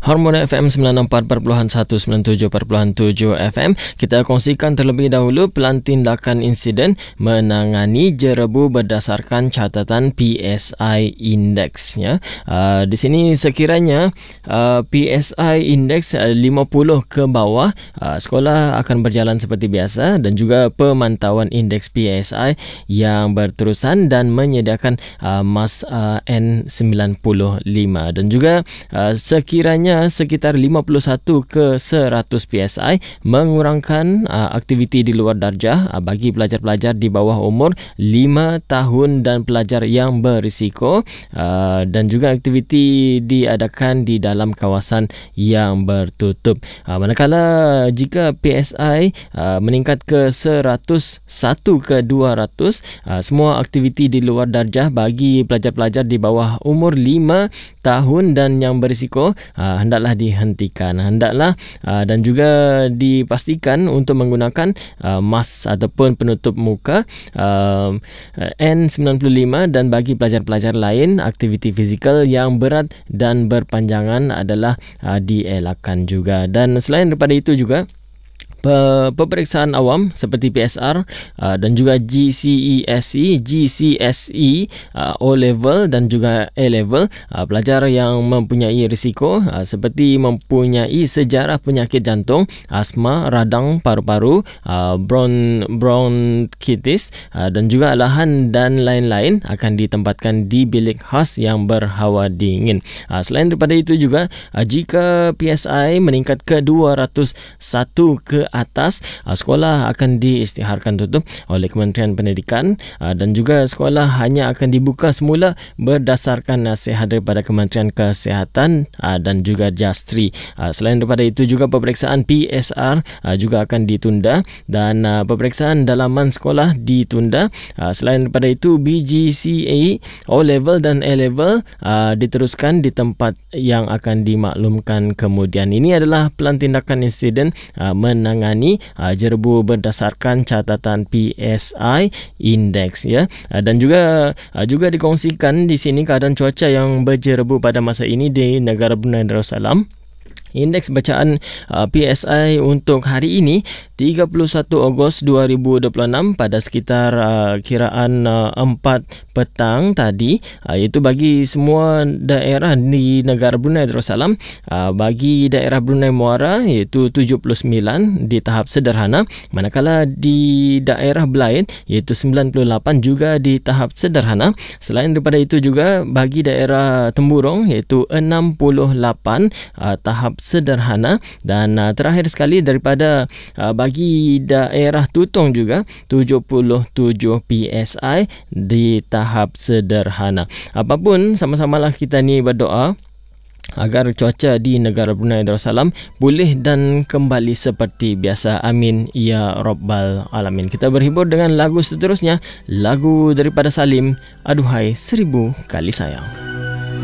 Hormon FM 94.1 97.7 FM. Kita kongsikan terlebih dahulu pelan tindakan insiden menangani jerebu berdasarkan catatan PSI Index. Ya. Di sini sekiranya PSI Index 50 ke bawah, sekolah akan berjalan seperti biasa, dan juga pemantauan indeks PSI yang berterusan dan menyediakan mas N95, dan juga sekiranya sekitar 51 ke 100 PSI mengurangkan aktiviti di luar darjah bagi pelajar-pelajar di bawah umur 5 tahun dan pelajar yang berisiko, dan juga aktiviti diadakan di dalam kawasan yang bertutup. Manakala jika PSI meningkat ke 101 ke 200, semua aktiviti di luar darjah bagi pelajar-pelajar di bawah umur 5 tahun dan yang berisiko hendaklah dihentikan, dan juga dipastikan untuk menggunakan mask ataupun penutup muka N95, dan bagi pelajar-pelajar lain aktiviti fizikal yang berat dan berpanjangan adalah dielakkan juga. Dan selain daripada itu juga peperiksaan awam seperti PSR dan juga GCSE, O-level dan juga A-level, pelajar yang mempunyai risiko seperti mempunyai sejarah penyakit jantung, asma, radang paru-paru, bronkitis dan juga alahan dan lain-lain akan ditempatkan di bilik khas yang berhawa dingin. Selain daripada itu juga, jika PSI meningkat ke 201 ke atas, sekolah akan diisytiharkan tutup oleh Kementerian Pendidikan, dan juga sekolah hanya akan dibuka semula berdasarkan nasihat daripada Kementerian Kesihatan dan juga Jastri. Selain daripada itu juga peperiksaan PSR juga akan ditunda, dan peperiksaan dalaman sekolah ditunda. Selain daripada itu BGCA, O-level dan A-level diteruskan di tempat yang akan dimaklumkan kemudian. Ini adalah pelan tindakan insiden menangani jerebu berdasarkan catatan PSI Index, ya. Dan juga dikongsikan di sini keadaan cuaca yang berjerebu pada masa ini di negara Brunei Darussalam. Indeks bacaan PSI untuk hari ini 31 Ogos 2026 pada sekitar kiraan 4 petang tadi, iaitu bagi semua daerah di negara Brunei Darussalam. Bagi daerah Brunei Muara iaitu 79 di tahap sederhana, manakala di daerah Belain iaitu 98 juga di tahap sederhana. Selain daripada itu juga bagi daerah Temburong iaitu 68 tahap sederhana, dan terakhir sekali daripada bagi daerah Tutong juga 77 PSI di tahap sederhana. Apapun, sama-samalah kita ni berdoa agar cuaca di negara Brunei Darussalam pulih dan kembali seperti biasa. Amin ya Rabbal Alamin. Kita berhibur dengan lagu seterusnya, lagu daripada Salim, Aduhai Seribu Kali Sayang.